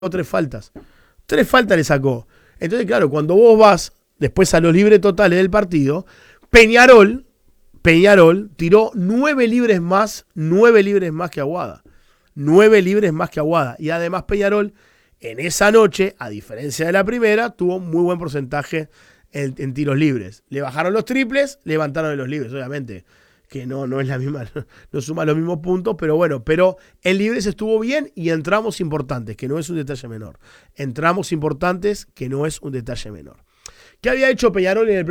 3 faltas. 3 faltas le sacó. Entonces, claro, cuando vos vas después a los libres totales del partido, Peñarol tiró 9 libres más que Aguada. 9 libres más que Aguada. Y además Peñarol, en esa noche, a diferencia de la primera, tuvo muy buen porcentaje en tiros libres. Le bajaron los triples, levantaron los libres, obviamente. Que no es la misma, no suma los mismos puntos, pero bueno, pero en libres estuvo bien y entramos importantes, que no es un detalle menor. Entramos importantes, que no es un detalle menor. ¿Qué había hecho Peñarol en el